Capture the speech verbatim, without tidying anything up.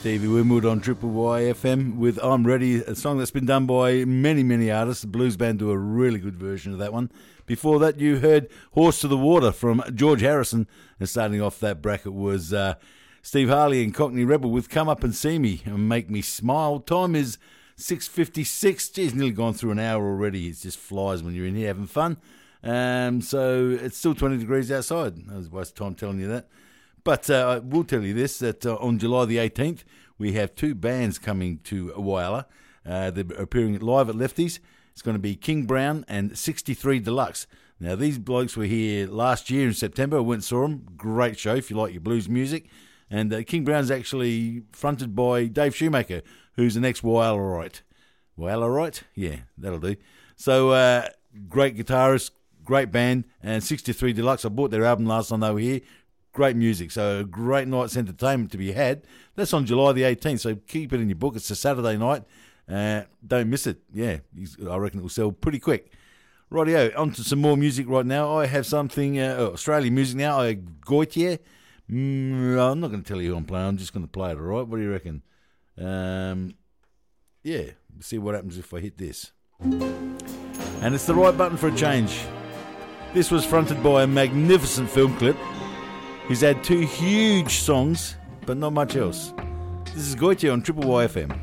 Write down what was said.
Stevie Winwood on Triple Y F M with I'm Ready, a song that's been done by many, many artists. The Blues Band do a really good version of that one. Before that, you heard Horse to the Water from George Harrison. And starting off that bracket was uh, Steve Harley and Cockney Rebel with Come Up and See Me and Make Me Smile. Time is six fifty-six. Geez, nearly gone through an hour already. It just flies when you're in here having fun. Um, so it's still twenty degrees outside. I was waste time telling you that. But uh, I will tell you this, that uh, on July the eighteenth, we have two bands coming to Whyalla. Uh, they're appearing live at Lefties. It's going to be King Brown and sixty-three Deluxe. Now, these blokes were here last year in September. I went and saw them. Great show if you like your blues music. And uh, King Brown's actually fronted by Dave Shoemaker, who's an ex-Whyallarite. Whyallarite? Yeah, that'll do. So, uh, great guitarist, great band, and sixty-three Deluxe. I bought their album last time they were here. Great music, so a great night's entertainment to be had. That's on July the eighteenth, so keep it in your book. It's a Saturday night. Uh, don't miss it. Yeah, I reckon it will sell pretty quick. Rightio, on to some more music right now. I have something, uh, oh, Australian music now. I Goitier. Mm, I'm not going to tell you who I'm playing. I'm just going to play it, all right? What do you reckon? Um, yeah, see what happens if I hit this. And it's the right button for a change. This was fronted by a magnificent film clip. He's had two huge songs, but not much else. This is Goitier on Triple Y F M.